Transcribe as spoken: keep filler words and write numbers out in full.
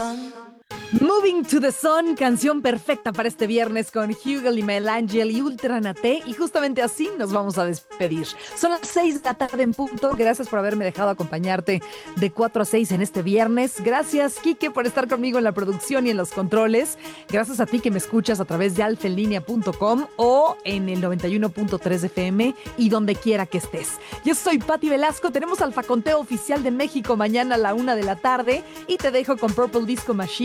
Moving to the Sun, canción perfecta para este viernes con Hugel y Melangel y Ultra Naté, y justamente así nos vamos a despedir. Son las seis de la tarde en punto. Gracias por haberme dejado acompañarte de cuatro a seis en este viernes. Gracias, Quique, por estar conmigo en la producción y en los controles. Gracias a ti que me escuchas a través de alfa en línea punto com o en el noventa y uno punto tres F M y donde quiera que estés. Yo soy Patti Velasco. Tenemos Alfa Conteo Oficial de México mañana a la una de la tarde y te dejo con Purple Disco Machine